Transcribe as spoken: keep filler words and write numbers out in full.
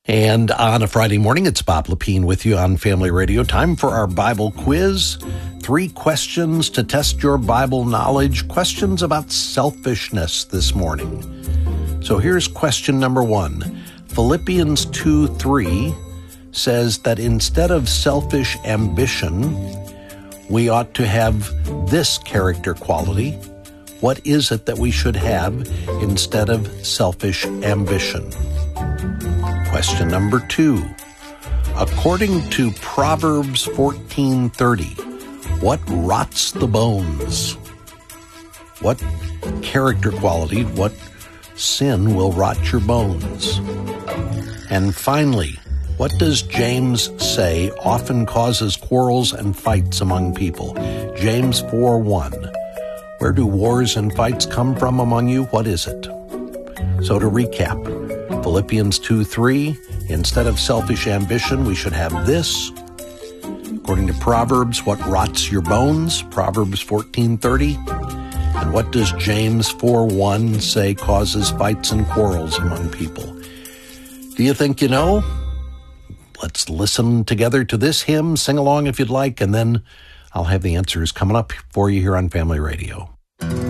And on a Friday morning, it's Bob Lepine with you on Family Radio. Time for our Bible quiz. Three questions to test your Bible knowledge. Questions about selfishness this morning. So here's question number one. Philippians two three says that instead of selfish ambition, we ought to have this character quality. What is it that we should have instead of selfish ambition? Question number two. According to Proverbs fourteen thirty, what rots the bones? What character quality, what sin will rot your bones? And finally, what does James say often causes quarrels and fights among people? James four one. Where do wars and fights come from among you? What is it? So to recap, Philippians two three, instead of selfish ambition, we should have this. According to Proverbs, what rots your bones? Proverbs fourteen thirty. And what does James four one say causes fights and quarrels among people? Do you think you know? Let's listen together to this hymn, sing along if you'd like, and then I'll have the answers coming up for you here on Family Radio.